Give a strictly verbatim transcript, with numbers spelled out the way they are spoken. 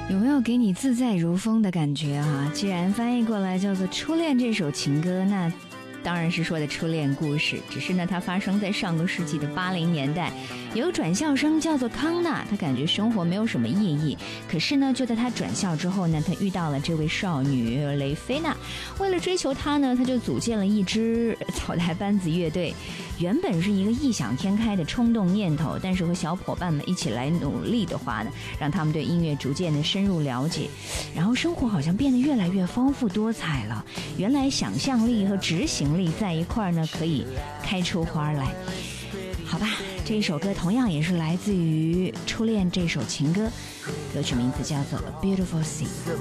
有没有给你自在如风的感觉啊？既然翻译过来叫做初恋这首情歌，那当然是说的初恋故事，只是呢它发生在上个世纪的八零年代。有转校生叫做康纳，他感觉生活没有什么意义，可是呢就在他转校之后呢，他遇到了这位少女雷菲娜。为了追求她呢，他就组建了一支草台班子乐队。原本是一个异想天开的冲动念头，但是和小伙伴们一起来努力的话呢，让他们对音乐逐渐的深入了解，然后生活好像变得越来越丰富多彩了。原来想象力和执行力在一块儿呢，可以开出花来。好吧，这一首歌同样也是来自于初恋这首情歌，歌曲名字叫做 Beautiful Sea。